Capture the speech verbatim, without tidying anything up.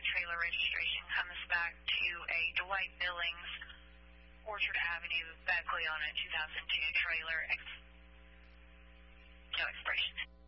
trailer registration comes back to a Dwight Billings, Orchard Avenue, Beckley on a two thousand two trailer. Ex- no expiration.